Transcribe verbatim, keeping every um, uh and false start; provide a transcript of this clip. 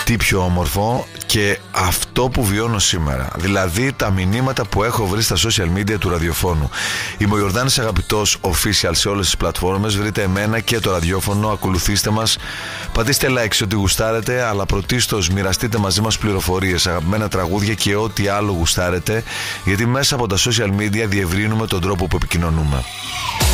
τι πιο όμορφο και αυτό που βιώνω σήμερα. Δηλαδή τα μηνύματα που έχω βρει στα social media του ραδιοφώνου. Είμαι ο Ιορδάνης Αγαπητός official σε όλες τις πλατφόρμες. Βρείτε εμένα και το ραδιόφωνο, ακολουθήστε μας, πατήστε like σε ό,τι γουστάρετε, αλλά πρωτίστως μοιραστείτε μαζί μας πληροφορίες, αγαπημένα τραγούδια και ό,τι άλλο γουστάρετε, γιατί μέσα από τα social media διευρύνουμε τον τρόπο που επικοινωνούμε.